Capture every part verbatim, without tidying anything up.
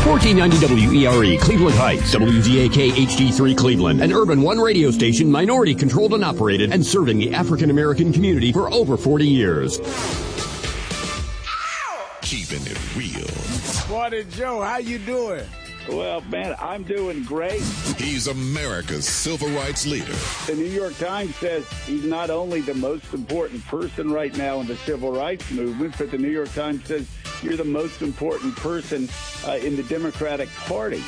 fourteen ninety W E R E, Cleveland Heights, W Z A K H D three Cleveland, an Urban One radio station, minority controlled and operated, and serving the African American community for over forty years. Keeping it real. Squatty Joe, how you doing? Well, man, I'm doing great. He's America's civil rights leader. The New York Times says he's not only the most important person right now in the civil rights movement, but the New York Times says you're the most important person uh, in the Democratic Party.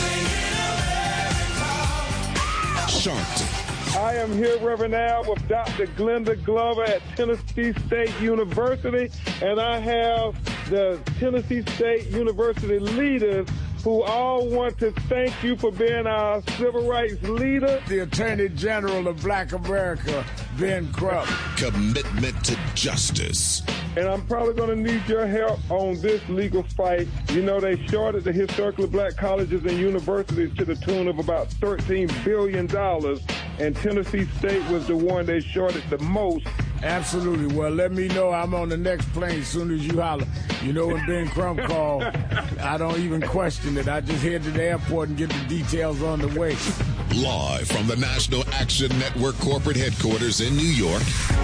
Sharpton. I am here, Reverend Al, with Doctor Glenda Glover at Tennessee State University, and I have the Tennessee State University leaders who all want to thank you for being our civil rights leader. The Attorney General of Black America, Ben Crump. Commitment to justice. And I'm probably going to need your help on this legal fight. You know, they shorted the historically black colleges and universities to the tune of about thirteen billion dollars, and Tennessee State was the one they shorted the most. Absolutely. Well, let me know. I'm on the next plane as soon as you holler. You know, when Ben Crump called, I don't even question it. I just head to the airport and get the details on the way. Live from the National Action Network corporate headquarters in New York.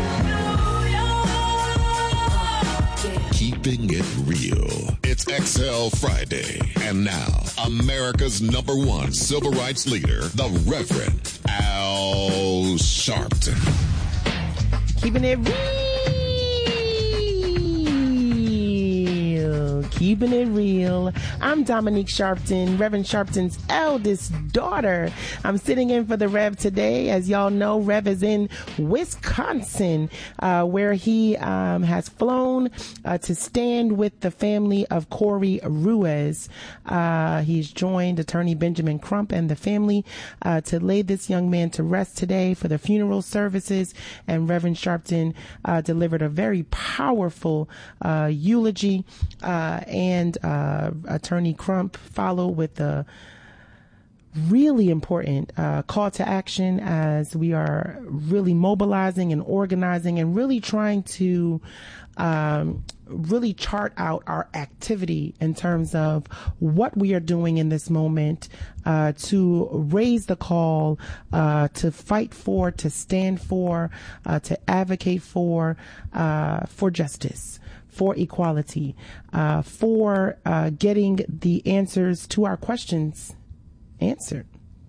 Keeping it real. It's X L Friday. And now, America's number one civil rights leader, the Reverend Al Sharpton. Keeping it real. Keeping it real. I'm Dominique Sharpton, Reverend Sharpton's eldest daughter. I'm sitting in for the Rev today. As y'all know, Rev is in Wisconsin, uh, where he um, has flown uh, to stand with the family of Corey Ruiz. Uh, he's joined attorney Benjamin Crump and the family uh, to lay this young man to rest today for the funeral services. And Reverend Sharpton uh, delivered a very powerful uh, eulogy, uh, and uh, attorney Crump followed with a really important uh, call to action as we are really mobilizing and organizing and really trying to um, really chart out our activity in terms of what we are doing in this moment uh, to raise the call, uh, to fight for, to stand for, uh, to advocate for, uh, for justice, for equality, uh, for uh, getting the answers to our questions answered,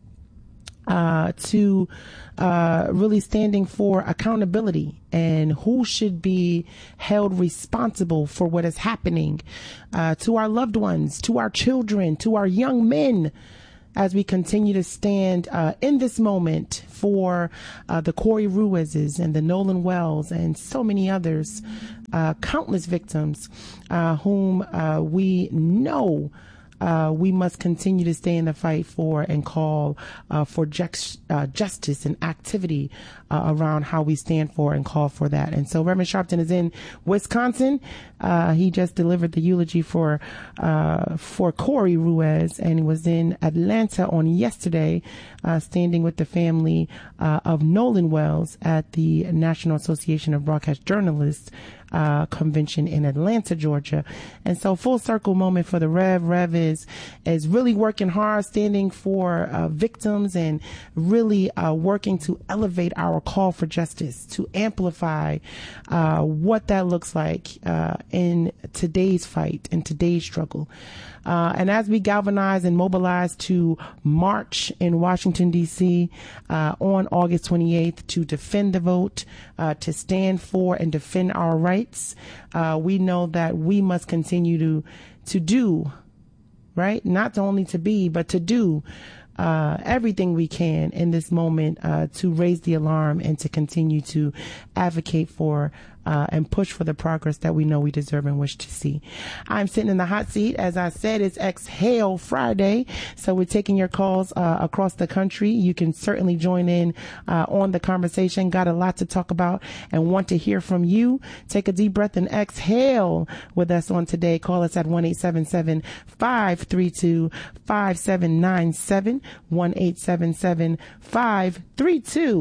uh, to uh, really standing for accountability and who should be held responsible for what is happening uh, to our loved ones, to our children, to our young men, as we continue to stand uh, in this moment for uh, the Corey Ruizes and the Nolan Wells and so many others, uh, countless victims uh, whom uh, we know Uh, we must continue to stay in the fight for and call uh, for ju- uh, justice and activity uh, around how we stand for and call for that. And so Reverend Sharpton is in Wisconsin. Uh, he just delivered the eulogy for uh, for Corey Ruiz, and he was in Atlanta on yesterday, uh, standing with the family uh, of Nolan Wells at the National Association of Broadcast Journalists Uh, convention in Atlanta, Georgia. And so full circle moment for the Rev. Rev is, is really working hard, standing for uh, victims and really uh, working to elevate our call for justice, to amplify uh, what that looks like uh, in today's fight, in today's struggle. Uh, and as we galvanize and mobilize to march in Washington, D C uh, on August twenty-eighth to defend the vote, uh, to stand for and defend our rights, uh, we know that we must continue to to do, right? Not only to be, but to do uh, everything we can in this moment uh, to raise the alarm and to continue to advocate for Uh, and push for the progress that we know we deserve and wish to see. I'm sitting in the hot seat. As I said, it's Exhale Friday. So we're taking your calls uh, across the country. You can certainly join in uh, on the conversation. Got a lot to talk about and want to hear from you. Take a deep breath and exhale with us on today. Call us at one eight seven seven, five three two, five seven nine seven, one eight seven seven, five three two,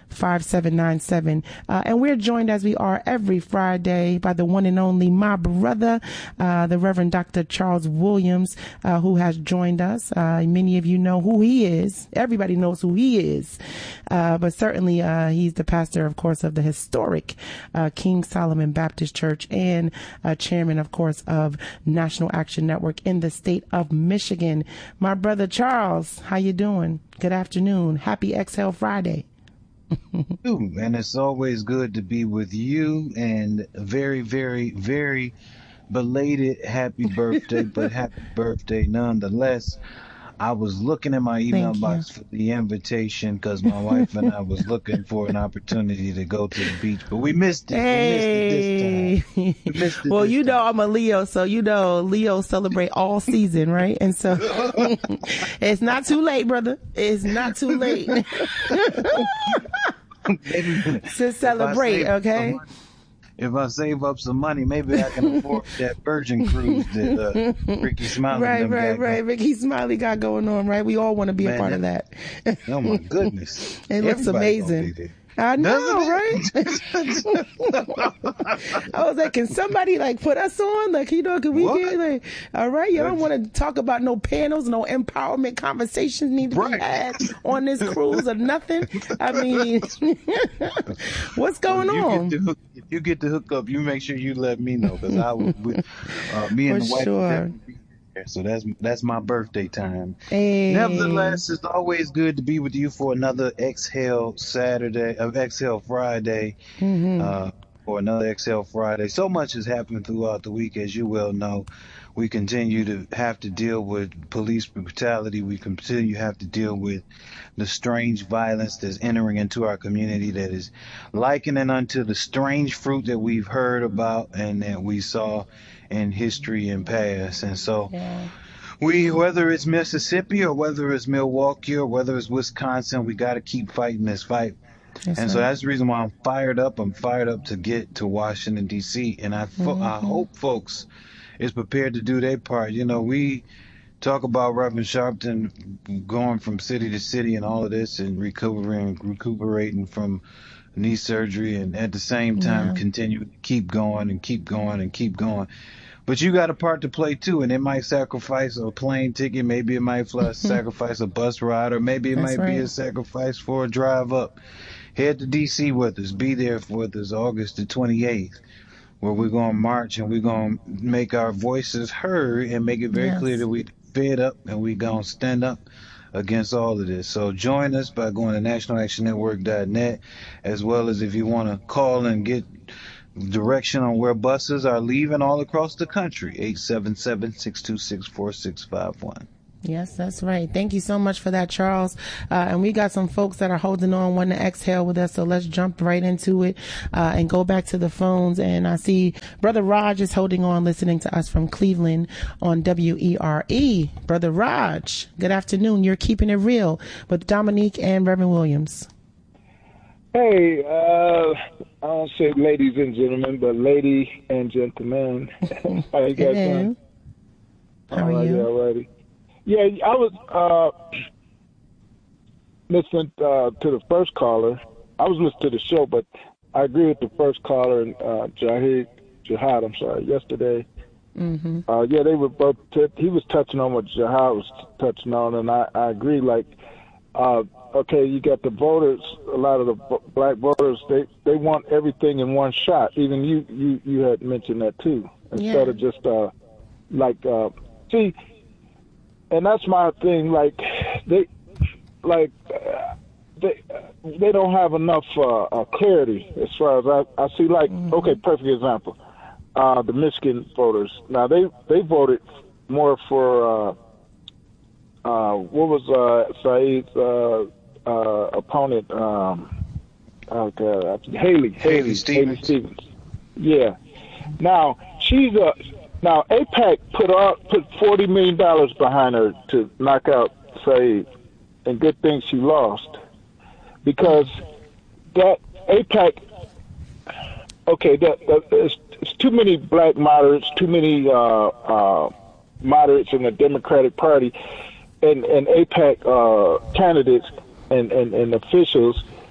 five seven nine seven. Uh, and we're joined, as we are every Friday, by the one and only my brother, uh, the Reverend Doctor Charles Williams, uh, who has joined us. Uh, many of you know who he is. Everybody knows who he is. Uh, but certainly uh, he's the pastor, of course, of the historic uh, King Solomon Baptist Church and uh, chairman, of course, of National Action Network in the state of Michigan. My brother Charles, how you doing? Good afternoon. Happy Exhale Friday. And it's always good to be with you, and very, very, very belated happy birthday, but happy birthday nonetheless. I was looking in my email Thank box you. for the invitation because my wife and I was looking for an opportunity to go to the beach, but we missed it. Hey. We missed it this time. We missed it Well, this you know time. I'm a Leo, so you know Leo celebrate all season, right? And so it's not too late, brother. It's not too late to celebrate, If I save okay? some money- If I save up some money, maybe I can afford that Virgin cruise that uh, Ricky Smiley Right, and them right, got right. going. Ricky Smiley got going on, right? We all want to be a Man, part of that. Oh my goodness! It looks Everybody gonna amazing. be there. I know, Doesn't right? I was like, can somebody like put us on? Like, you know, can we What? get like, all right, y'all don't want to talk about no panels, no empowerment conversations need to Right. be had on this cruise or nothing. I mean, what's going If you on? get to hook, if you get to hook up, you make sure you let me know because I would. With, uh, me and For the wife sure. would definitely be there. So that's that's my birthday time. Hey. Nevertheless, it's always good to be with you for another Exhale Saturday of Exhale Friday. Mm-hmm. Uh, for another Exhale Friday. So much has happened throughout the week, as you well know. We continue to have to deal with police brutality. We continue to have to deal with the strange violence that's entering into our community that is likening unto the strange fruit that we've heard about and that we saw in history and past. And so Yeah. we, whether it's Mississippi or whether it's Milwaukee or whether it's Wisconsin, we got to keep fighting this fight. That's And so right. that's the reason why I'm fired up. I'm fired up to get to Washington, D C And I, fo- Mm-hmm. I hope folks is prepared to do their part. You know, we talk about Reverend Sharpton going from city to city and all of this and recovering, recuperating from knee surgery and at the same time Yeah. continue to keep going and keep going and keep going. But you got a part to play too, and it might sacrifice a plane ticket, maybe it might fly, sacrifice a bus ride, or maybe it That's might be right. a sacrifice for a drive up. Head to D C with us. Be there with us August the twenty-eighth, where we're going to march and we're going to make our voices heard and make it very Yes. clear that we fed up and we're going to stand up against all of this. So join us by going to national action network dot net, as well as if you want to call and get direction on where buses are leaving all across the country, eight seven seven, six two six, four six five one. Yes, that's right. Thank you so much for that, Charles. Uh, and we got some folks that are holding on, wanting to exhale with us. So let's jump right into it uh, and go back to the phones. And I see Brother Raj is holding on, listening to us from Cleveland on W E R E. Brother Raj, good afternoon. You're keeping it real with Dominique and Reverend Williams. Hey, uh, I don't say ladies and gentlemen, but lady and gentlemen. How you guys Hello. doing? How are All right, you? yeah, alrighty. Yeah, I was uh, listening uh, to the first caller. I was listening to the show, but I agree with the first caller and uh, Jahid, Jihad. I'm sorry, yesterday. Mm-hmm. Uh, yeah, they were both. T- he was touching on what Jihad was touching on, and I, I agree. Like, uh, okay, you got the voters. A lot of the b- black voters, they they want everything in one shot. Even you you you had mentioned that too. Instead Yeah. of just uh, like uh, see. And that's my thing. Like they, like uh, they, they don't have enough uh, uh, clarity as far as I, I see. Like, Mm-hmm. okay, perfect example. Uh, the Michigan voters. Now they they voted more for uh, uh, what was uh, Saeed's uh, uh, opponent? Um, oh God, Haley, Haley, Haley Stevens. Stevens. Yeah. Now she's a. Now, AIPAC put out, put forty million dollars behind her to knock out Saeed, and good thing she lost. Because that AIPAC, okay, that, that it's, it's too many black moderates, too many uh, uh, moderates in the Democratic Party, and, and AIPAC uh, candidates and, and, and officials,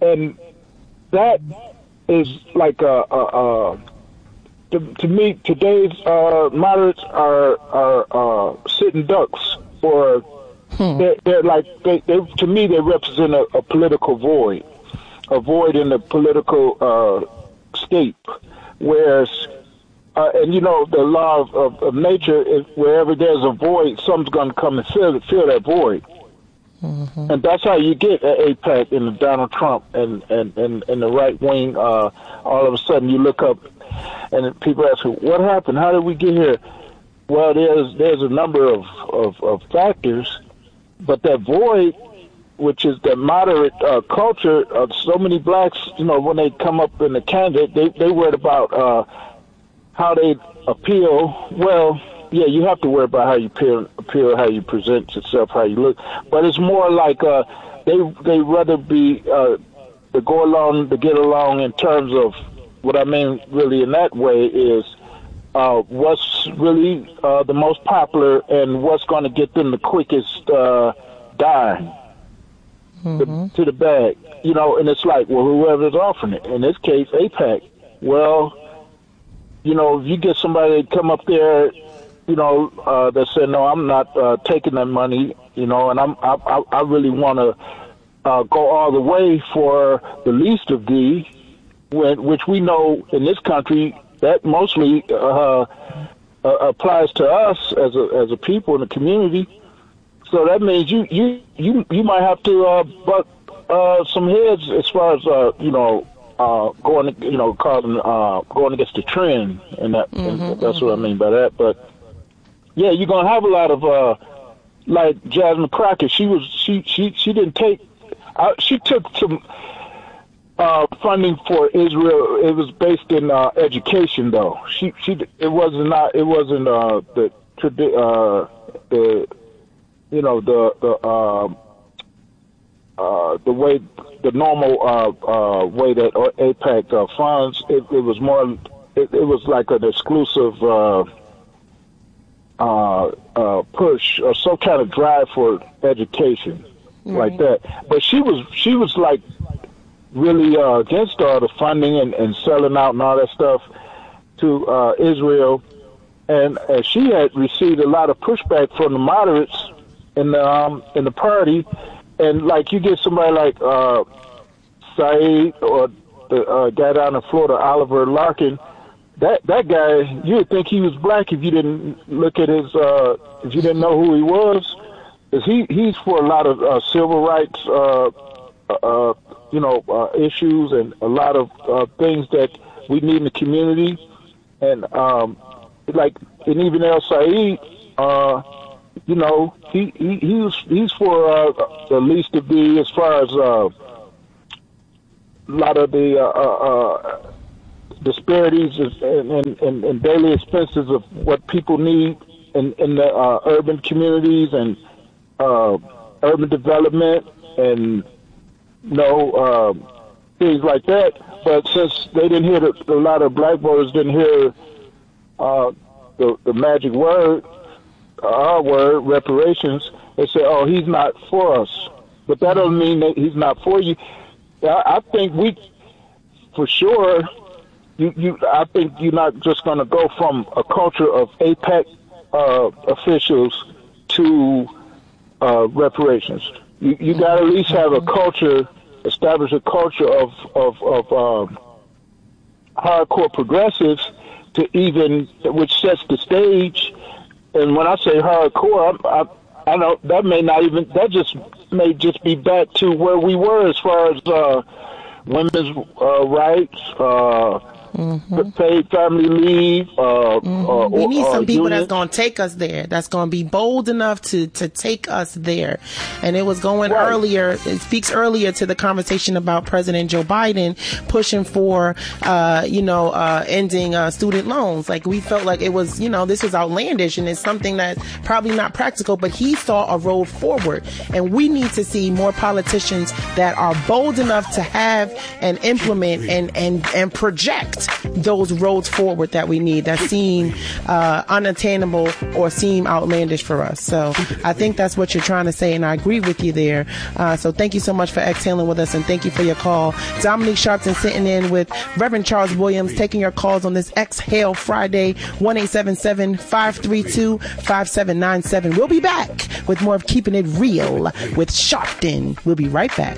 and that is like a, a, a to, to me today's uh, moderates are are uh, sitting ducks, or hmm. they're, they're like they, they to me they represent a, a political void, a void in the political uh, scape, whereas. Uh, and you know the law of, of, of nature is wherever there's a void, something's going to come and fill fill that void, mm-hmm. and that's how you get at AIPAC and Donald Trump and and, and, and the right wing. Uh, all of a sudden, you look up, and people ask, "What happened? How did we get here?" Well, there's there's a number of, of, of factors, but that void, which is the moderate uh, culture of so many blacks, you know, when they come up in the candidate, they they worried about. Uh, How they appeal, well, yeah, you have to worry about how you appeal, appeal, how you present yourself, how you look. But it's more like uh, they they rather be uh, to go along, to get along in terms of what I mean really in that way is uh, what's really uh, the most popular and what's going to get them the quickest uh, dime mm-hmm. to, to the bag. You know, and it's like, well, whoever's offering it. In this case, AIPAC. Well, you know, if you get somebody to come up there, you know, uh, that said, no, I'm not uh, taking that money, you know, and I'm, I, I really want to uh, go all the way for the least of thee, when, which we know in this country that mostly uh, uh, applies to us as a as a people in the community. So that means you you you, you might have to uh, butt uh, some heads as far as uh, you know. Uh, going, you know, causing, uh, going against the trend, and that, mm-hmm, and that's mm-hmm. what I mean by that. But yeah, you're gonna have a lot of, uh, like Jasmine Crockett. She was, she, she, she didn't take, uh, she took some uh, funding for Israel. It was based in uh, education, though. She, she, it wasn't not, it wasn't uh, the, uh, the, you know, the the. Uh, Uh, the way, the normal uh, uh, way that AIPAC uh, funds, it, it was more, it, it was like an exclusive uh, uh, uh, push or some kind of drive for education, mm-hmm. like that. But she was, she was like really uh, against all the funding and, and selling out and all that stuff to uh, Israel, and uh, she had received a lot of pushback from the moderates in the um, in the party. And like you get somebody like uh, Saeed or the uh, guy down in Florida, Oliver Larkin, that that guy, you would think he was black if you didn't look at his, uh, if you didn't know who he was. Cause he he's for a lot of uh, civil rights, uh, uh, you know, uh, issues and a lot of uh, things that we need in the community. And um, like, and even El Saeed. Uh, You know, he, he he's he's for uh, the least to be as far as uh, a lot of the uh, uh, disparities and, and, and, and daily expenses of what people need in, in the uh, urban communities and uh, urban development and you know uh, things like that. But since they didn't hear the, a lot of black voters didn't hear uh, the the magic word. Our word, reparations, they say, oh, he's not for us. But that doesn't mean that he's not for you. I, I think we, for sure, you, you, I think you're not just going to go from a culture of AIPAC uh, officials to uh, reparations. You, you got to at least have a culture, establish a culture of, of, of um, hardcore progressives to even, which sets the stage. And when I say hardcore, I, I, I know that may not even, that just may just be back to where we were as far as uh, women's uh, rights, uh, mm-hmm. paid family leave. Uh, mm-hmm. uh, we need some uh, people union. that's going to take us there, that's going to be bold enough to, to take us there. And it was going right. earlier, it speaks earlier to the conversation about President Joe Biden pushing for, uh, you know, uh, ending uh, student loans. Like, we felt like it was, you know, this is outlandish and it's something that's probably not practical, but he saw a road forward. And we need to see more politicians that are bold enough to have and implement and, and, and project boost those roads forward that we need that seem uh, unattainable or seem outlandish for us. So I think that's what you're trying to say, and I agree with you there. Uh, so thank you so much for exhaling with us, and thank you for your call. Dominique Sharpton sitting in with Reverend Charles Williams, taking your calls on this Exhale Friday, one eight seven seven, five three two, five seven nine seven. We'll be back with more of Keeping It Real with Sharpton. We'll be right back.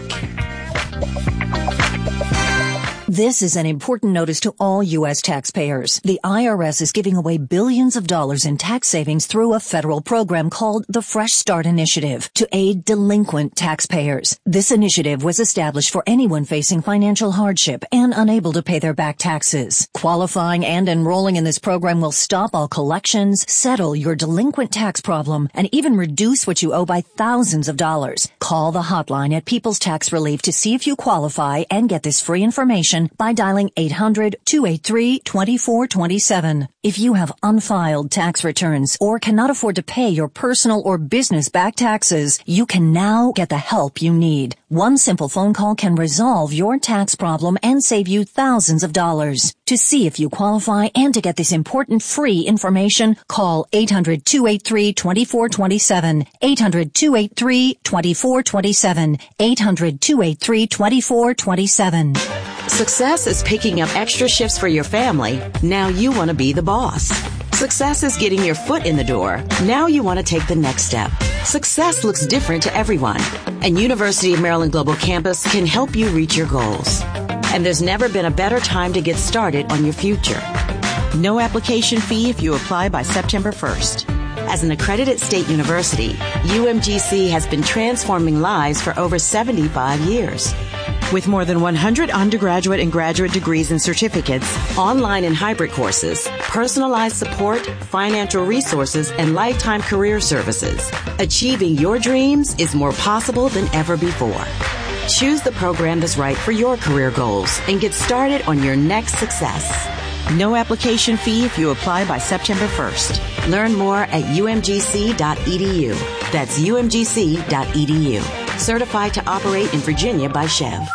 This is an important notice to all U S taxpayers. The I R S is giving away billions of dollars in tax savings through a federal program called the Fresh Start Initiative to aid delinquent taxpayers. This initiative was established for anyone facing financial hardship and unable to pay their back taxes. Qualifying and enrolling in this program will stop all collections, settle your delinquent tax problem, and even reduce what you owe by thousands of dollars. Call the hotline at People's Tax Relief to see if you qualify and get this free information by dialing eight hundred, two eight three, two four two seven. If you have unfiled tax returns or cannot afford to pay your personal or business back taxes, you can now get the help you need. One simple phone call can resolve your tax problem and save you thousands of dollars. To see if you qualify and to get this important free information, call eight hundred, two eight three, two four two seven, eight hundred, two eight three, two four two seven, eight hundred, two eight three, two four two seven. Success is picking up extra shifts for your family. Now you want to be the boss. Success is getting your foot in the door. Now you want to take the next step. Success looks different to everyone, and University of Maryland Global Campus can help you reach your goals. And there's never been a better time to get started on your future. No application fee if you apply by September first. As an accredited state university, U M G C has been transforming lives for over seventy-five years. With more than one hundred undergraduate and graduate degrees and certificates, online and hybrid courses, personalized support, financial resources, and lifetime career services, achieving your dreams is more possible than ever before. Choose the program that's right for your career goals and get started on your next success. No application fee if you apply by September first. Learn more at U M G C dot E D U. That's U M G C dot E D U. Certified to operate in Virginia by Chev.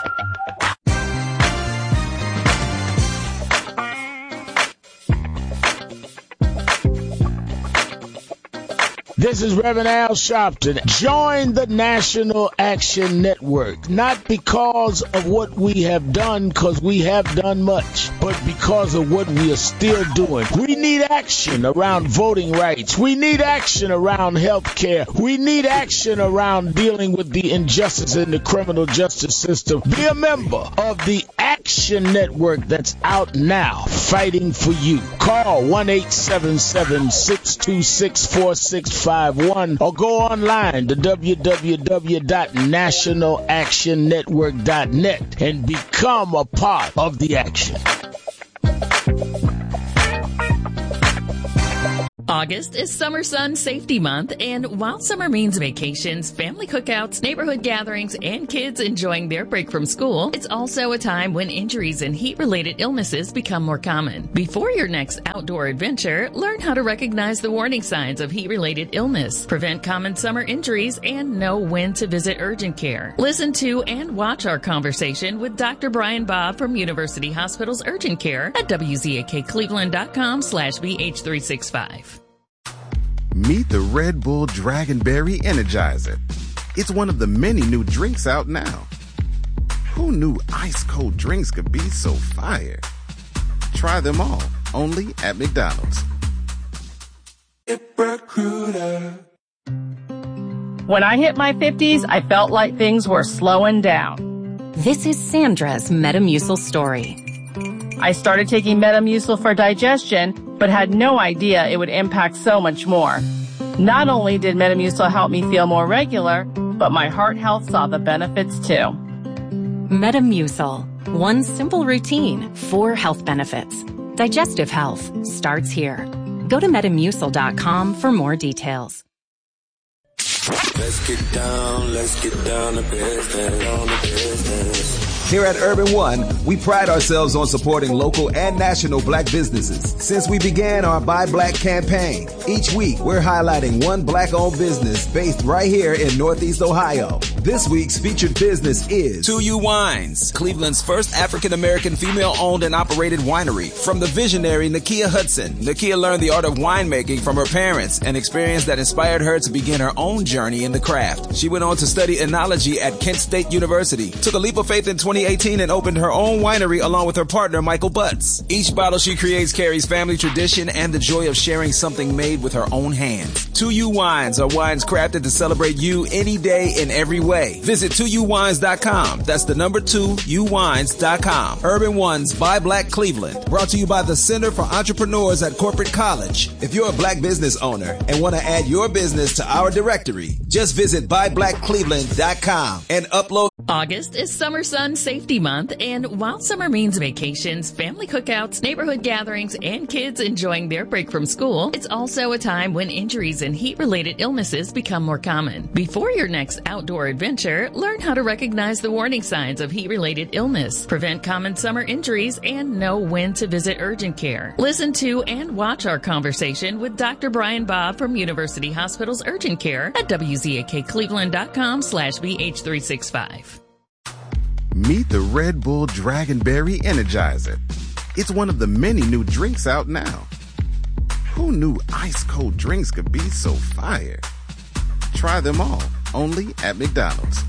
This is Reverend Al Sharpton. Join the National Action Network, not because of what we have done, because we have done much, but because of what we are still doing. We need action around voting rights. We need action around health care. We need action around dealing with the injustice in the criminal justice system. Be a member of the Action Network that's out now, fighting for you. Call one eight seven seven, six two six, four six five one or go online to w w w dot national action network dot net and become a part of the action. August is Summer Sun Safety Month, and while summer means vacations, family cookouts, neighborhood gatherings, and kids enjoying their break from school, it's also a time when injuries and heat-related illnesses become more common. Before your next outdoor adventure, learn how to recognize the warning signs of heat-related illness, prevent common summer injuries, and know when to visit urgent care. Listen to and watch our conversation with Doctor Brian Bob from University Hospital's Urgent Care at w z a k cleveland dot com slash b h three six five. Meet the Red Bull Dragonberry Energizer. It's one of the many new drinks out now. Who knew ice-cold drinks could be so fire? Try them all, only at McDonald's. ZipRecruiter. When I hit my fifties, I felt like things were slowing down. This is Sandra's Metamucil story. I started taking Metamucil for digestion, but had no idea it would impact so much more. Not only did Metamucil help me feel more regular, but my heart health saw the benefits too. Metamucil. One simple routine, four health benefits. Digestive health starts here. Go to metamucil dot com for more details. Let's get down, let's get down to business, on the business. Here at Urban One, we pride ourselves on supporting local and national black businesses. Since we began our Buy Black campaign, each week we're highlighting one black-owned business based right here in Northeast Ohio. This week's featured business is two U Wines, Cleveland's first African-American female-owned and operated winery. From the visionary Nakia Hudson, Nakia learned the art of winemaking from her parents, an experience that inspired her to begin her own journey in the craft. She went on to study enology at Kent State University, took a leap of faith in twenty eighteen and opened her own winery along with her partner Michael Butts. Each bottle she creates carries family tradition and the joy of sharing something made with her own hands. two U Wines are wines crafted to celebrate you any day in every way. Visit two u wines dot com. That's the number two u wines dot com. Urban Ones by Black Cleveland. Brought to you by the Center for Entrepreneurs at Corporate College. If you're a black business owner and want to add your business to our directory, just visit buy black cleveland dot com and upload. August is Summer Sun Safety Month, and while summer means vacations, family cookouts, neighborhood gatherings, and kids enjoying their break from school, it's also a time when injuries and heat-related illnesses become more common. Before your next outdoor adventure, learn how to recognize the warning signs of heat-related illness, prevent common summer injuries, and know when to visit urgent care. Listen to and watch our conversation with Doctor Brian Bob from University Hospital's Urgent Care at w z a k cleveland dot com slash b h three six five. Meet the Red Bull Dragonberry Energizer. It's one of the many new drinks out now. Who knew ice-cold drinks could be so fire? Try them all, only at McDonald's.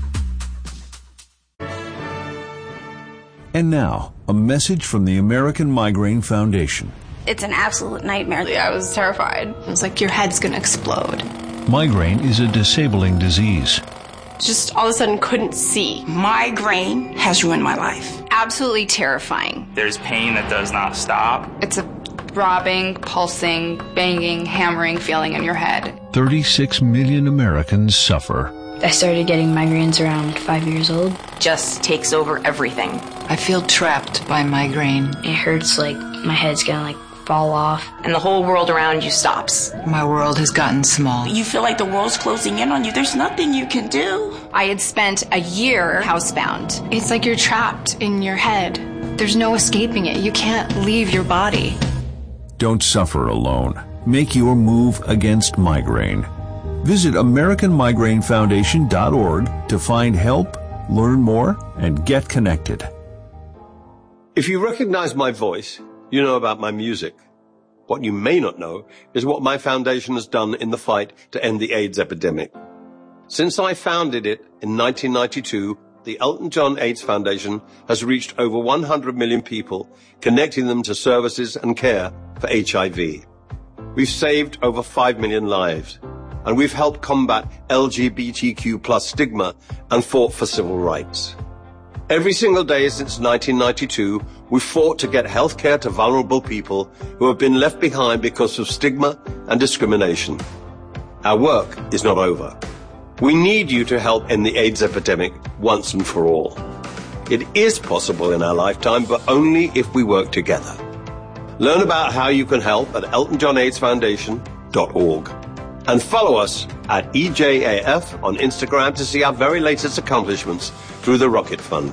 And now, a message from the American Migraine Foundation. It's an absolute nightmare. I was terrified. It was like your head's going to explode. Migraine is a disabling disease. Just all of a sudden couldn't see. Migraine has ruined my life. Absolutely terrifying. There's pain that does not stop. It's a throbbing, pulsing, banging, hammering feeling in your head. thirty-six million Americans suffer. I started getting migraines around five years old. Just takes over everything. I feel trapped by migraine. It hurts like my head's gonna like fall off. And the whole world around you stops. My world has gotten small. You feel like the world's closing in on you. There's nothing you can do. I had spent a year housebound. It's like you're trapped in your head. There's no escaping it. You can't leave your body. Don't suffer alone. Make your move against migraine. Visit american migraine foundation dot org to find help, learn more, and get connected. If you recognize my voice, you know about my music. What you may not know is what my foundation has done in the fight to end the AIDS epidemic. Since I founded it in nineteen ninety-two, the Elton John AIDS Foundation has reached over one hundred million people, connecting them to services and care for H I V. We've saved over five million lives, and we've helped combat L G B T Q plus stigma and fought for civil rights. Every single day since nineteen ninety-two, we've fought to get health care to vulnerable people who have been left behind because of stigma and discrimination. Our work is not over. We need you to help end the AIDS epidemic once and for all. It is possible in our lifetime, but only if we work together. Learn about how you can help at elton john aids foundation dot org. And follow us at E J A F on Instagram to see our very latest accomplishments through the Rocket Fund.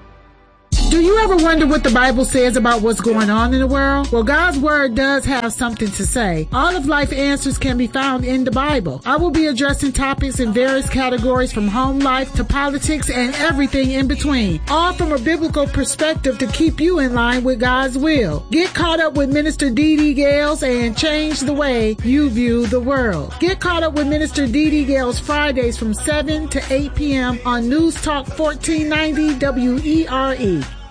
Do you ever wonder what the Bible says about what's going on in the world? Well, God's Word does have something to say. All of life answers can be found in the Bible. I will be addressing topics in various categories from home life to politics and everything in between, all from a biblical perspective to keep you in line with God's will. Get caught up with Minister Dee Dee Gales and change the way you view the world. Get caught up with Minister Dee Dee Gales Fridays from seven to eight p.m. on News Talk fourteen ninety W E R E.